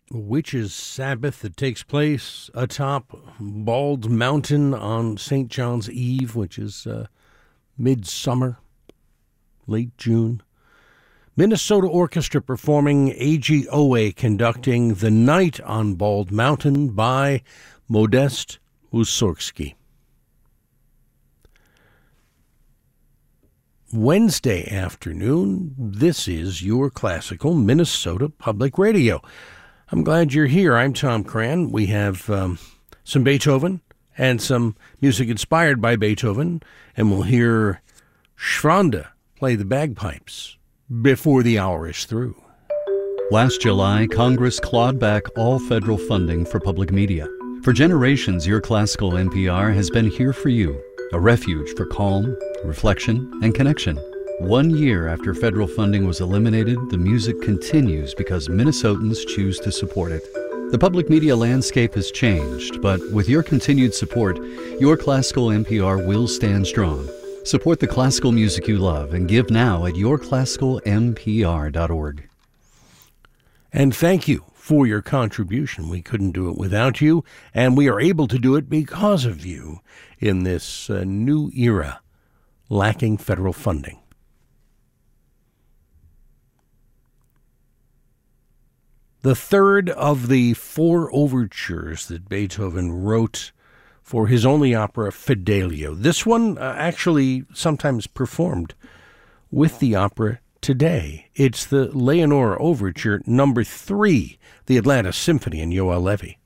Witches' Sabbath that takes place atop Bald Mountain on St. John's Eve, which is midsummer, late June. Minnesota Orchestra performing AGOA conducting The Night on Bald Mountain by Modest Mussorgsky. Wednesday afternoon, this is your classical Minnesota Public Radio. I'm glad you're here. I'm Tom Cran. We have some Beethoven and some music inspired by Beethoven, and we'll hear Schwanda play the bagpipes before the hour is through. Last July, Congress clawed back all federal funding for public media. For generations, your classical NPR has been here for you, a refuge for calm, reflection, and connection. 1 year after federal funding was eliminated, the music continues because Minnesotans choose to support it. The public media landscape has changed, but with your continued support, your classical NPR will stand strong. Support the classical music you love and give now at yourclassicalnpr.org. And thank you for your contribution. We couldn't do it without you, and we are able to do it because of you in this new era lacking federal funding. The third of the 4 overtures that Beethoven wrote for his only opera, Fidelio. This one actually sometimes performed with the opera today. It's the Leonore Overture, number 3, the Atlanta Symphony in Yoel Levy.